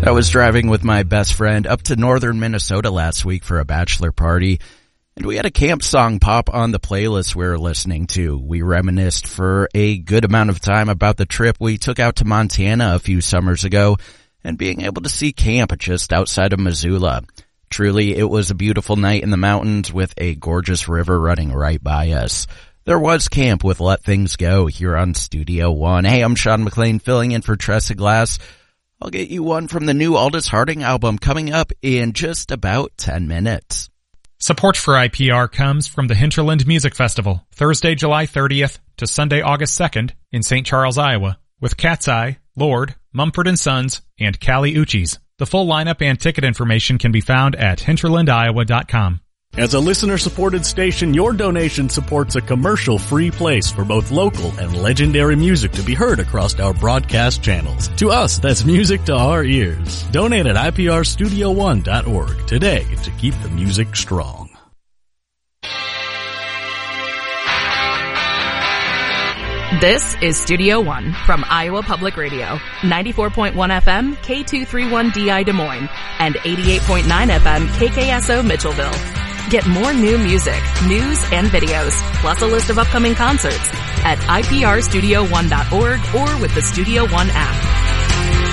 I was driving with my best friend up to northern Minnesota last week for a bachelor party, and we had a camp song pop on the playlist we were listening to. We reminisced for a good amount of time about the trip we took out to Montana a few summers ago and being able to see camp just outside of Missoula. Truly, it was a beautiful night in the mountains with a gorgeous river running right by us. There was camp with Let Things Go here on Studio One. Hey, I'm Sean McLean filling in for Tressa Glass. I'll get you one from the new Aldous Harding album coming up in just about 10 minutes. Support for IPR comes from the Hinterland Music Festival, Thursday, July 30th to Sunday, August 2nd in St. Charles, Iowa, with Cat's Eye, Lord, Mumford & Sons, and Kali Uchis. The full lineup and ticket information can be found at hinterlandiowa.com. As a listener-supported station, your donation supports a commercial-free place for both local and legendary music to be heard across our broadcast channels. To us, that's music to our ears. Donate at iprstudio1.org today to keep the music strong. This is Studio One from Iowa Public Radio, 94.1 FM, K231DI Des Moines, and 88.9 FM, KKSO Mitchellville. Get more new music, news, and videos, plus a list of upcoming concerts at iprstudio1.org or with the Studio One app.